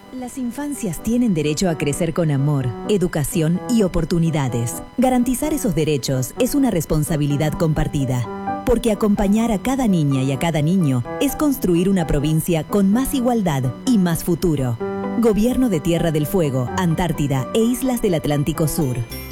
Las infancias tienen derecho a crecer con amor, educación y oportunidades. Garantizar esos derechos es una responsabilidad compartida, porque acompañar a cada niña y a cada niño es construir una provincia con más igualdad y más futuro. Gobierno de Tierra del Fuego, Antártida e Islas del Atlántico Sur.